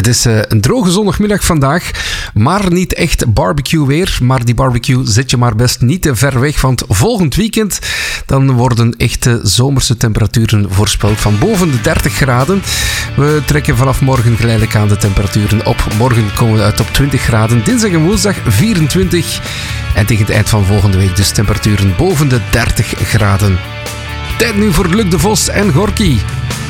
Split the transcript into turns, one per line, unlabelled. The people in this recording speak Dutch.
Het is een droge zondagmiddag vandaag, maar niet echt barbecue weer. Maar die barbecue zet je maar best niet te ver weg, want volgend weekend dan worden echte zomerse temperaturen voorspeld van boven de 30 graden. We trekken vanaf morgen geleidelijk aan de temperaturen op. Morgen komen we uit op 20 graden, dinsdag en woensdag 24 en tegen het eind van volgende week dus temperaturen boven de 30 graden. Tijd nu voor Luc de Vos en Gorky.